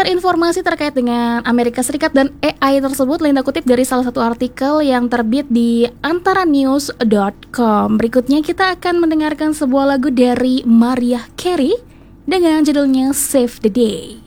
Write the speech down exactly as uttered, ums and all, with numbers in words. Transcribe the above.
Sekedar informasi terkait dengan Amerika Serikat dan A I tersebut, Linda kutip dari salah satu artikel yang terbit di antaranews dot com. Berikutnya kita akan mendengarkan sebuah lagu dari Mariah Carey dengan judulnya Save the Day.